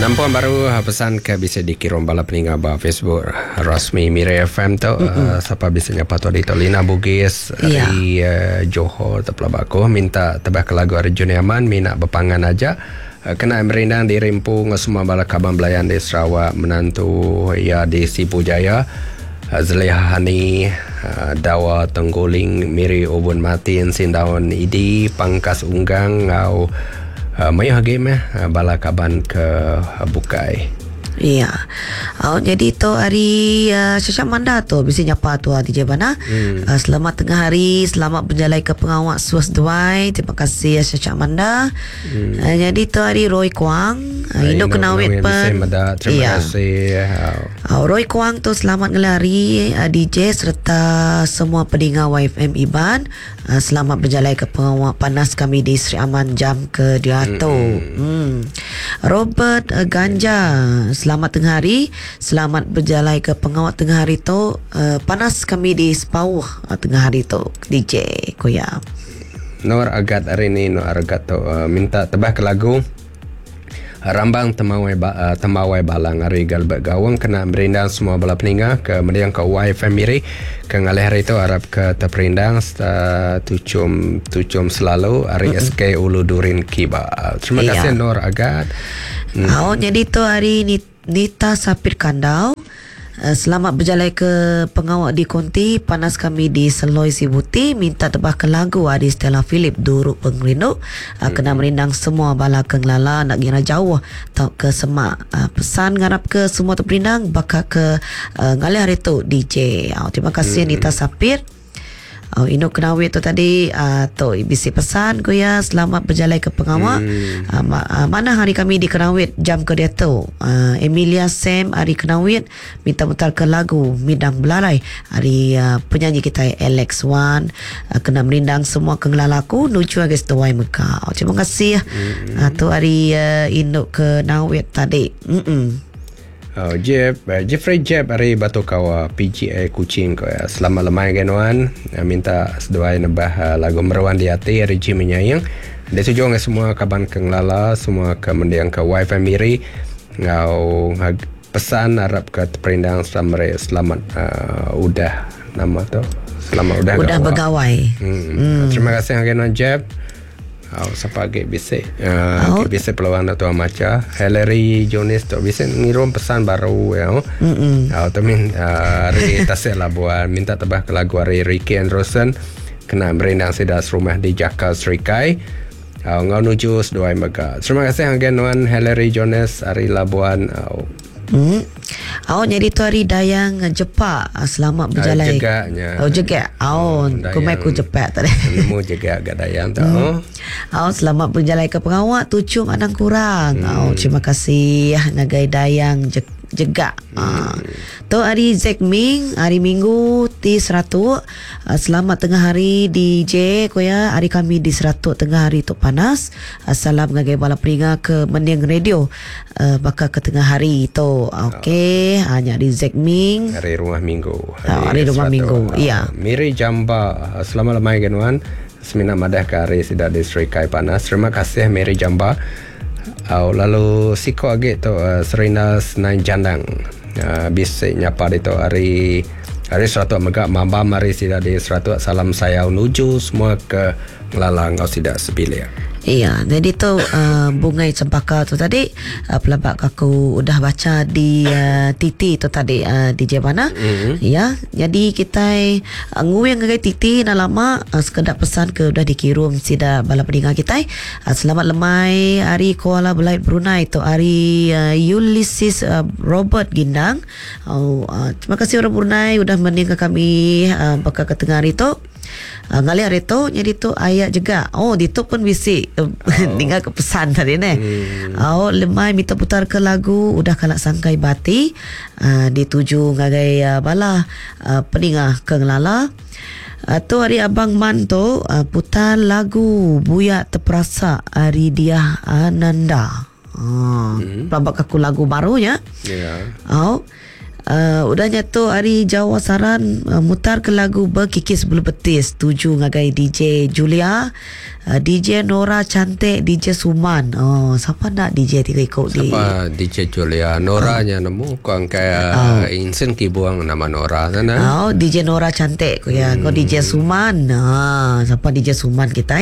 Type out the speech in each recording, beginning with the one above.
Nampuan baru pesan ke bisa dikirim bala peninga ba Facebook rasmi Mira FM tu siapa bisa nyapa tu di Lina Bugis di Johor teplah aku minta tebah ke lagu Arjun Yaman mina berpangan aja kena merindang di Rimpung semua bala kabang belayan di Sarawak menantu ya di Sipu Jaya Zelihani Dawa Tengguling Miri Ubun Matin Sindaun Idi Pangkas Unggang ngau Maya game bala kaban ke Bukai. Iya. Jadi tu hari Syasha Manda tu bisa nyapa tu di Jebana. Selamat tengah hari, selamat berjalan ke pengawak Suas Duai. Terima kasih Syasha Manda. Jadi tu hari Roy Kwang. Induk kenawit pen. Terima kasih. Roy Kwang tu selamat ngelari DJ serta semua pendengar YFM Iban. Selamat berjalan ke pengawak panas kami di Sri Aman jam ke-2. Robert Ganja selamat tengah hari, selamat berjalan ke pengawat tengah hari tu panas kami di Sepauh tengah hari tu DJ Koya Nur Agat hari ni Nur Agat tu minta tebah ke lagu Rambang Temawai Balang hari galbat gawang kena berindang semua bala peninga ke meriang ke YFM Miri ke ngalih hari tu harap ke terperindang tucum selalu hari SK Ulu Durin Kiba. Terima kasih Nur Agat. Jadi tu hari Nita Sapir Kandau selamat berjalan ke pengawak di Konti panas kami di Seloi Sibuti minta tebah ke lagu di Stella Philip Duruk Pengrinduk kena merindang semua bala kenglala nak gira jauh tau ke semak pesan ngarap ke semua terperindang bakal ke ngalih hari tu DJ. Terima kasih Nita Sapir. Induk kenawit tu tadi tu bisi pesan ko ya selamat berjalan ke pengawak mana hari kami di kenawit jam ke dia tu Emilia Sam hari kenawit minta mutar ke lagu Midang Belalai hari penyanyi kita Alex Wan kena merindang semua kenglalaku nuju agak setuai Mekah. Terima kasih tu hari induk kenawit tadi. Jeffrey Jeb hari Batu Kawa PGA Kuching ko ya. Selamat lemai genuan minta seduai nembah lagu Meruan di Hati hari Jim Menyayang dia tujuh dengan semua kaban kenglala semua ke mendiang ke YFM Miri ngau pesan harap ke perindang selamat udah nama tu selamat udah bergawai. Terima kasih genuan Jeb. Siapa ke bisa bisa peluang tu amaca Hillary Jones tu bisa ngirim pesan baru ya. Tu hari tasik lah buat minta tebah ke lagu hari Ricky Anderson kena berendang sedas rumah di Jakarta Serikai ngau nuju seduai mega. Terima kasih genuan Hillary Jones hari Labuan. Jadi tu hari Dayang Jepak selamat berjalan. Jegaknya. Jegak. Kumaiku Jepak tadi. Nemu jegak agak Dayang tu. Selamat berjalan ke pengawak tucum anang kurang. Terima kasih ngagai Dayang Jegak. Tu hari Zack Ming hari Minggu di Seratuk selamat tengah hari DJ koya hari kami di Seratuk tengah hari tu panas salam ngagai bala peringa ke Mending Radio bakal ke tengah hari tu okey hanya di Zack Ming hari rumah minggu hari rumah minggu iya Miri Jamba selamat lemai genuan semina madah ke hari sidak di Serikai panas. Terima kasih Miri Jamba. Lalu siko age tu Serinas Nain Jandang bisa nyapa di tu hari Seratuk megak mamba mari sidak di Seratuk salam sayau nuju semua ke ngelalang kau sidak sebilik. Iya, jadi tu bungai cempaka tu tadi pelabak aku udah baca di Titi tu tadi di Jebana. Ya, jadi kita nguing ngai Titi dah lama sekedar pesan ke udah dikirim sida bala pendengar kita. Selamat lemai hari Kuala Belait Brunei tu hari Ulysses Robert Gindang. Terima kasih orang Brunei udah meninggal kami bakal ke tengah hari tu. Ngalih hari tu jadi tu ayat juga. Di tu pun bisi tinggal ke pesan tadi ni. Lemai minta putar ke lagu udah kalak sangkai bati dituju ngagai bala peningah kenglala. Tu hari Abang Man tu putar lagu Buya Terperasa hari dia Ananda. Pelabak aku lagu barunya. Udahnya tu hari Jawa Saran mutar ke lagu Berkikis Bulu Betis. Tuju ngagai DJ Julia, DJ Nora Cantik, DJ Suman. Siapa nak DJ tiga ikut di? Siapa DJ Julia? Noranya nemu kau angkai insen kibuang nama Nora sana. DJ Nora Cantik ko ya. Kau DJ Suman. Siapa DJ Suman kita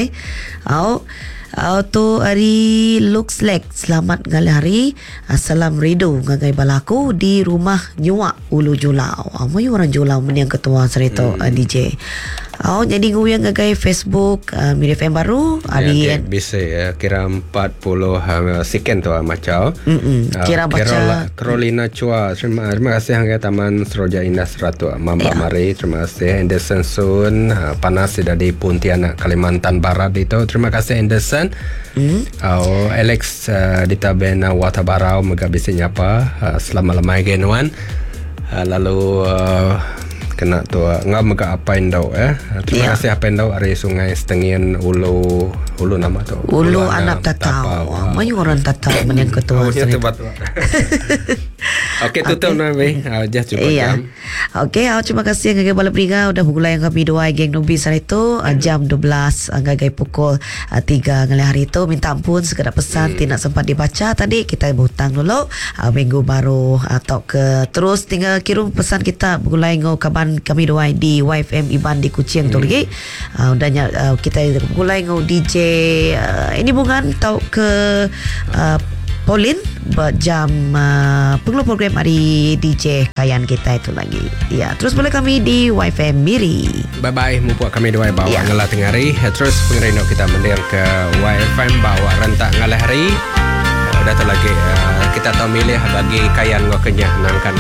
tu hari looks like selamat ngali hari. Assalam Rido ngagai balaku di rumah Nyuak Ulu Julau. Mai orang Julau yang ketua serito DJ. Jadi nguyang ngagai Facebook Miri FM baru hari bisa kira 40 second tu macam. Kira baca Carolina Chua. Terima kasih hangga Taman Seroja Indah Seratu Mamba Mari. Terima kasih Anderson Sun panas dari Pontianak Kalimantan Barat itu. Terima kasih Anderson. Alex di Tabena Watabarau megabisi nyapa selama-lama genuan. Lalu kena tu ngam mega apain dau terima kasih apain dau ari sungai Stengian ulu nama tu Ulu anak tatau. Mai orang tatau menang ketua. Okey tutup nabi. Just cuba jam. Okey, terima kasih ngagai bala peringa udah mulai kami dua geng Nubi hari itu jam 12 ngagai pukul 3 ngali hari itu. Minta ampun segala pesan tidak sempat dibaca tadi, kita berhutang dulu. Minggu baru atau ke terus tinggal kirim pesan kita mulai kaban kami dua di YFM Iban di Kuching tu lagi. Udahnya kita mulai DJ ini bungan tau ke Pauline jam pengeluh program hari DJ kayan kita itu lagi. Ya, terus boleh kami di YFM Miri. Bye bye, mumpuk kami dua bawa ngalah tengari. Terus pengerino kita mendengar ke YFM bawa rentak ngalah hari. Udah tu lagi kita tahu milih bagi kayan ngok kenyah nangkan